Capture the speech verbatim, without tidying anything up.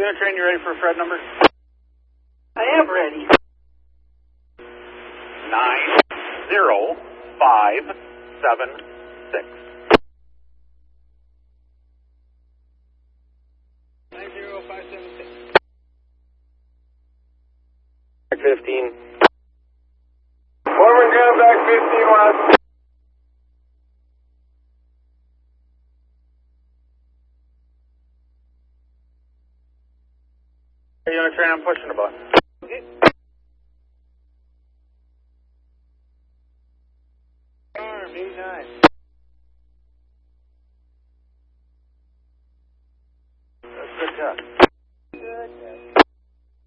Unit train, you ready for a Fred number? I am ready. Nine zero five seven six. Nine zero five seven six. fifteen. Foreman ground back fifteen west. Hey, unit train, I'm pushing the button. Okay. Arm, eighty-nine.